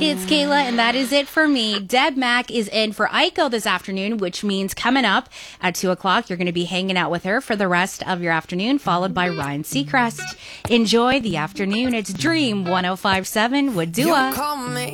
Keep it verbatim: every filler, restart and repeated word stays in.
It's Kayla, and that is it for me. Deb Mack is in for Aiko this afternoon, which means coming up at two o'clock, you're going to be hanging out with her for the rest of your afternoon, followed by Ryan Seacrest. Enjoy the afternoon. It's Dream one oh five point seven with Dua.